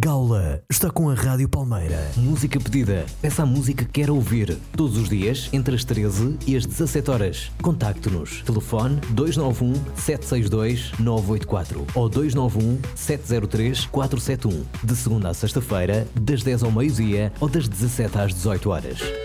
Gaula está com a Rádio Palmeira. Música pedida. Peça a música que quer ouvir. Todos os dias, entre as 13 e as 17 horas. Contacte-nos. Telefone 291 762 984 ou 291 703 471. De segunda a sexta-feira, das 10 ao meio-dia ou das 17 às 18 horas.